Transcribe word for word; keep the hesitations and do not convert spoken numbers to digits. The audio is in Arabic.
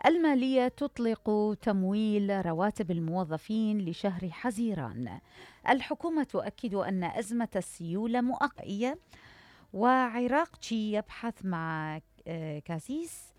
المالية تطلق تمويل رواتب الموظفين لشهر حزيران. الحكومة تؤكد أن أزمة السيولة مؤقتة. وعراقتشي يبحث مع آه، كاسيس